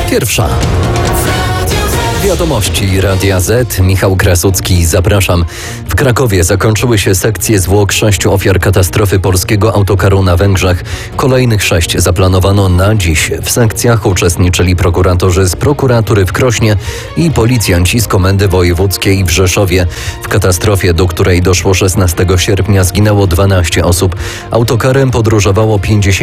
Pierwsza. Wiadomości Radia Z. Michał Krasucki, zapraszam. W Krakowie zakończyły się sekcje zwłok 6 ofiar katastrofy polskiego autokaru na Węgrzech. Kolejnych 6 zaplanowano na dziś. W sekcjach uczestniczyli prokuratorzy z prokuratury w Krośnie i policjanci z Komendy Wojewódzkiej w Rzeszowie. W katastrofie, do której doszło 16 sierpnia, zginęło 12 osób. Autokarem podróżowało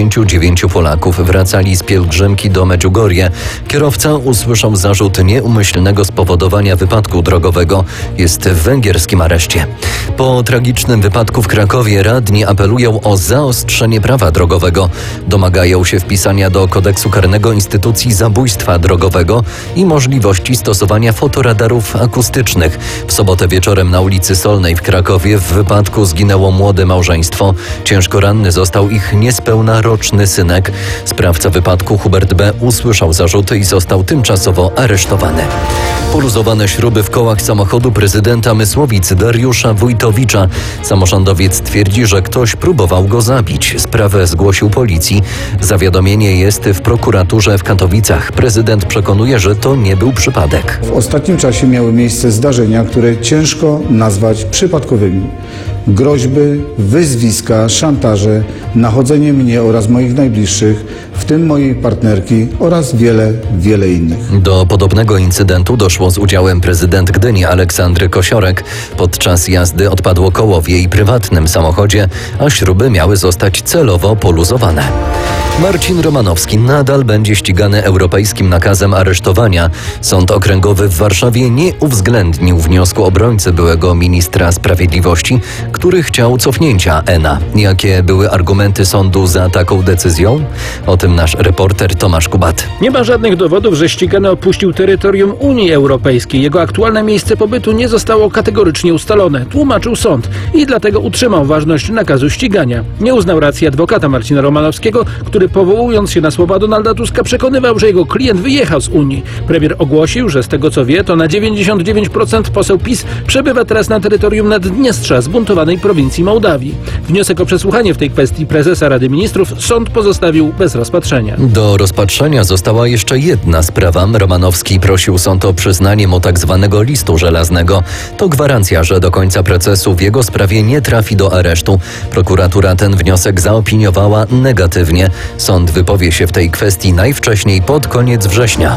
59 Polaków. Wracali z pielgrzymki do Medjugorje. Kierowca usłyszał zarzut nieumyślnego spowodowania wypadku drogowego. Jest w węgierskim areszcie. Po tragicznym wypadku w Krakowie radni apelują o zaostrzenie prawa drogowego. Domagają się wpisania do kodeksu karnego instytucji zabójstwa drogowego i możliwości stosowania fotoradarów akustycznych. W sobotę wieczorem na ulicy Solnej w Krakowie w wypadku zginęło młode małżeństwo. Ciężko ranny został ich niespełna roczny synek. Sprawca wypadku, Hubert B., usłyszał zarzuty i został tymczasowo aresztowany. Poluzowane śruby w kołach samochodu prezydenta Mysłowic Dariusza Wójtowicza. Samorządowiec twierdzi, że ktoś próbował go zabić. Sprawę zgłosił policji. Zawiadomienie jest w prokuraturze w Katowicach. Prezydent przekonuje, że to nie był przypadek. W ostatnim czasie miały miejsce zdarzenia, które ciężko nazwać przypadkowymi. Groźby, wyzwiska, szantaże, nachodzenie mnie oraz moich najbliższych, w tym mojej partnerki oraz wiele innych. Do podobnego incydentu doszło z udziałem prezydent Gdyni Aleksandry Kosiorek. Podczas jazdy odpadło koło w jej prywatnym samochodzie, a śruby miały zostać celowo poluzowane. Marcin Romanowski nadal będzie ścigany europejskim nakazem aresztowania. Sąd Okręgowy w Warszawie nie uwzględnił wniosku obrońcy byłego ministra sprawiedliwości, który chciał cofnięcia ENA. Jakie były argumenty sądu za taką decyzją? O tym nasz reporter Tomasz Kubat. Nie ma żadnych dowodów, że ścigany opuścił terytorium Unii Europejskiej. Jego aktualne miejsce pobytu nie zostało kategorycznie ustalone, tłumaczył sąd i dlatego utrzymał ważność nakazu ścigania. Nie uznał racji adwokata Marcina Romanowskiego, który powołując się na słowa Donalda Tuska przekonywał, że jego klient wyjechał z Unii. Premier ogłosił, że z tego co wie, to na 99% poseł PiS przebywa teraz na terytorium Naddniestrza, zbuntowanej prowincji Mołdawii. Wniosek o przesłuchanie w tej kwestii prezesa Rady Ministrów sąd pozostawił bez rozpatrzenia. Do rozpatrzenia została jeszcze jedna sprawa. Romanowski prosił sąd o przyznanie mu tzw. listu żelaznego. To gwarancja, że do końca procesu w jego sprawie nie trafi do aresztu. Prokuratura ten wniosek zaopiniowała negatywnie. Sąd wypowie się w tej kwestii najwcześniej pod koniec września.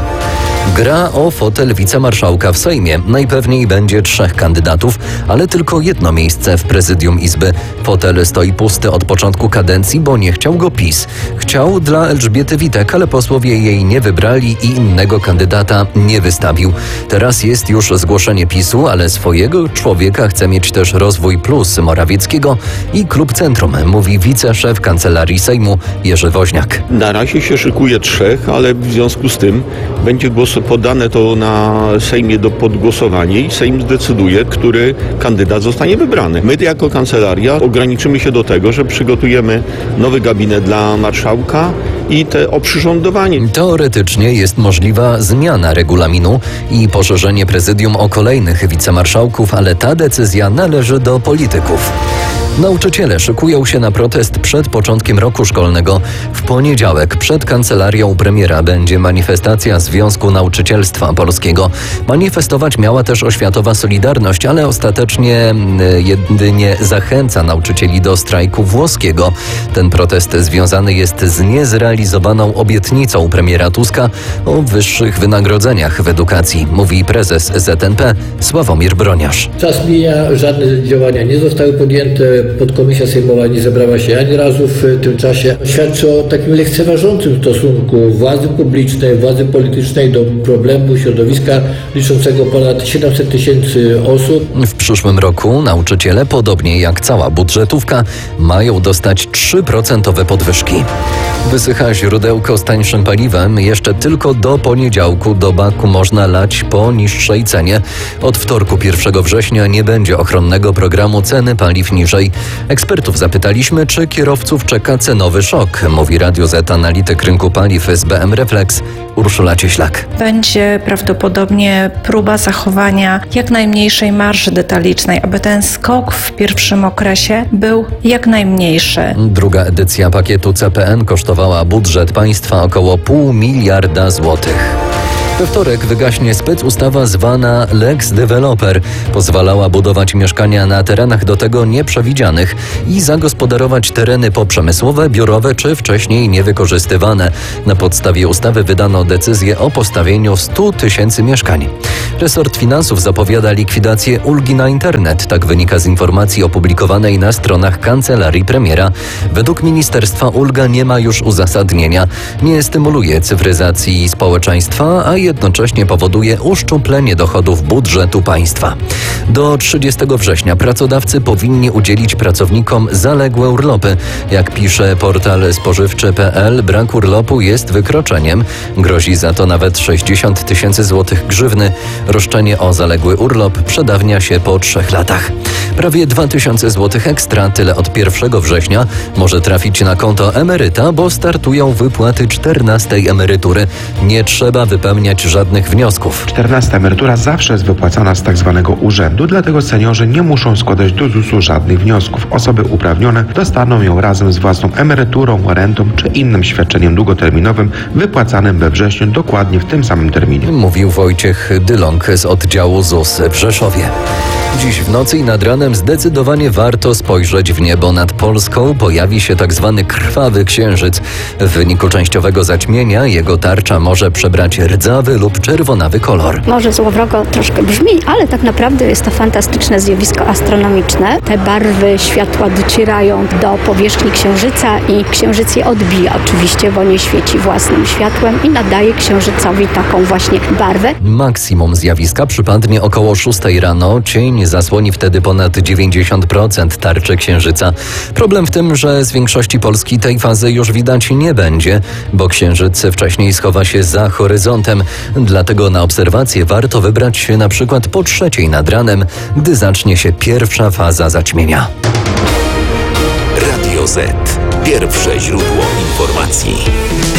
Gra o fotel wicemarszałka w Sejmie. Najpewniej będzie 3 kandydatów, ale tylko jedno miejsce w prezydium Izby. Fotel stoi pusty od początku kadencji, bo nie chciał go PiS. Chciał dla Elżbiety Witek, ale posłowie jej nie wybrali i innego kandydata nie wystawił. Teraz jest już zgłoszenie PiS-u, ale swojego człowieka chce mieć też Rozwój Plus Morawieckiego i Klub Centrum, mówi wiceszef Kancelarii Sejmu Jerzy Woźniak. Na razie się szykuje 3, ale w związku z tym będzie podane to na Sejmie do podgłosowania i Sejm zdecyduje, który kandydat zostanie wybrany. My jako kancelaria ograniczymy się do tego, że przygotujemy nowy gabinet dla marszałka i te oprzyrządowanie. Teoretycznie jest możliwa zmiana regulaminu i poszerzenie prezydium o kolejnych wicemarszałków, ale ta decyzja należy do polityków. Nauczyciele szykują się na protest przed początkiem roku szkolnego. W poniedziałek przed kancelarią premiera będzie manifestacja Związku Nauczycielstwa Polskiego. Manifestować miała też Oświatowa Solidarność, ale ostatecznie jedynie zachęca nauczycieli do strajku włoskiego. Ten protest związany jest z niezrealizowaną obietnicą premiera Tuska o wyższych wynagrodzeniach w edukacji, mówi prezes ZNP Sławomir Broniarz. Czas mija, żadne działania nie zostały podjęte. Podkomisja sejmowa nie zebrała się ani razu w tym czasie. Świadczy o takim lekceważącym stosunku władzy publicznej, władzy politycznej do problemu środowiska liczącego ponad 700 000 osób. W przyszłym roku nauczyciele, podobnie jak cała budżetówka, mają dostać 3% podwyżki. Wysycha źródełko z tańszym paliwem. Jeszcze tylko do poniedziałku do baku można lać po niższej cenie. Od wtorku 1 września nie będzie ochronnego programu ceny paliw niżej. Ekspertów zapytaliśmy, czy kierowców czeka cenowy szok, mówi Radio Z analityk rynku paliw z BM Reflex Urszula Cieślak. Będzie prawdopodobnie próba zachowania jak najmniejszej marży detalicznej, aby ten skok w pierwszym okresie był jak najmniejszy. Druga edycja pakietu CPN kosztowała budżet państwa około 0,5 miliarda złotych. We wtorek wygaśnie specustawa zwana Lex Developer. Pozwalała budować mieszkania na terenach do tego nieprzewidzianych i zagospodarować tereny poprzemysłowe, biurowe czy wcześniej niewykorzystywane. Na podstawie ustawy wydano decyzję o postawieniu 100 000 mieszkań. Resort Finansów zapowiada likwidację ulgi na internet. Tak wynika z informacji opublikowanej na stronach kancelarii premiera. Według ministerstwa ulga nie ma już uzasadnienia. Nie stymuluje cyfryzacji społeczeństwa, a jednocześnie powoduje uszczuplenie dochodów budżetu państwa. Do 30 września pracodawcy powinni udzielić pracownikom zaległe urlopy. Jak pisze portal spożywczy.pl, brak urlopu jest wykroczeniem. Grozi za to nawet 60 000 złotych grzywny. Roszczenie o zaległy urlop przedawnia się po 3 latach. Prawie 2000 złotych ekstra, tyle od 1 września, może trafić na konto emeryta, bo startują wypłaty 14 emerytury. Nie trzeba wypełniać żadnych wniosków. 14 emerytura zawsze jest wypłacana z tzw. urzędu, dlatego seniorzy nie muszą składać do ZUS-u żadnych wniosków. Osoby uprawnione dostaną ją razem z własną emeryturą, rentą czy innym świadczeniem długoterminowym wypłacanym we wrześniu dokładnie w tym samym terminie. Mówił Wojciech Dylong z oddziału ZUS w Rzeszowie. Dziś w nocy i nad ranem zdecydowanie warto spojrzeć w niebo nad Polską. Pojawi się tzw. krwawy księżyc. W wyniku częściowego zaćmienia jego tarcza może przybrać rdzawy lub czerwonawy kolor. Może złowrogo troszkę brzmi, ale tak naprawdę jest to fantastyczne zjawisko astronomiczne. Te barwy światła docierają do powierzchni księżyca i księżyc je odbija oczywiście, bo nie świeci własnym światłem i nadaje księżycowi taką właśnie barwę. Maksimum zjawiska przypadnie około 6 rano. Cień zasłoni wtedy ponad 90% tarczy księżyca. Problem w tym, że z większości Polski tej fazy już widać nie będzie, bo księżyc wcześniej schowa się za horyzontem. Dlatego na obserwacje warto wybrać się na przykład po 3 nad ranem, gdy zacznie się pierwsza faza zaćmienia. Radio Z. Pierwsze źródło informacji.